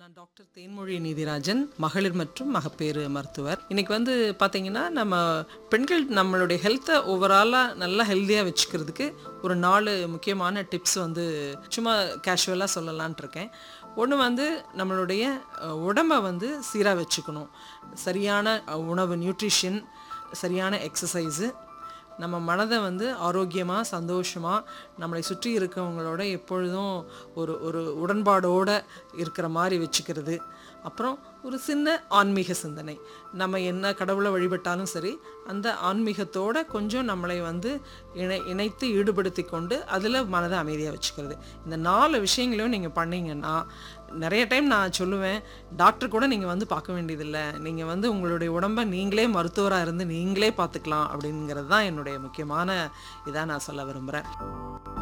நான் டாக்டர் தேன்மொழி நீதிராஜன், மகளிர் மற்றும் மகப்பேறு மருத்துவர். இன்னைக்கு பார்த்தீங்கன்னா, நம்ம பெண்கள் நம்மளுடைய ஹெல்த்தை ஓவராலாக நல்லா ஹெல்த்தியாக வச்சுக்கிறதுக்கு ஒரு 4 முக்கியமான டிப்ஸ் சும்மா கேஷுவலாக சொல்லலான்ட்டு இருக்கேன். ஒன்று நம்மளுடைய உடம்பை சீராக வச்சுக்கணும். சரியான உணவு, நியூட்ரிஷன், சரியான எக்ஸசைஸு, நம்ம மனதை ஆரோக்கியமாக, சந்தோஷமாக, நம்மளை சுற்றி இருக்கவங்களோட எப்பொழுதும் ஒரு ஒரு உடன்பாடோடு இருக்கிற மாதிரி வச்சுக்கிறது. அப்புறம் ஒரு சின்ன ஆன்மீக சிந்தனை. நம்ம என்ன கடவுளை வழிபட்டாலும் சரி, அந்த ஆன்மீகத்தோடு கொஞ்சம் நம்மளை இணைத்து ஈடுபடுத்தி கொண்டு அதில் மனதை அமைதியாக வச்சுக்கிறது. இந்த 4 விஷயங்களையும் நீங்கள் பண்ணிங்கன்னா, நிறைய டைம் நான் சொல்லுவேன், டாக்டர் கூட நீங்கள் பார்க்க வேண்டியதில்லை, நீங்கள் உங்களுடைய உடம்பை நீங்களே மருத்துவராக இருந்து நீங்களே பார்த்துக்கலாம் அப்படிங்கிறது தான் என்னுடைய முக்கியமான இதாக நான் சொல்ல விரும்புகிறேன்.